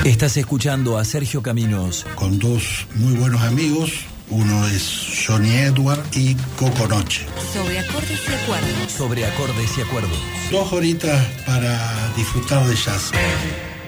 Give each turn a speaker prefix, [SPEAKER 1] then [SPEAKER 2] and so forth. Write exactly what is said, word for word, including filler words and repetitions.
[SPEAKER 1] Estás escuchando a Sergio Caminos
[SPEAKER 2] con dos muy buenos amigos. Uno es Johnny Edward y Coco Noche.
[SPEAKER 3] Sobre acordes y acuerdos.
[SPEAKER 1] Sobre acordes y acuerdos.
[SPEAKER 2] Dos horitas para disfrutar de jazz.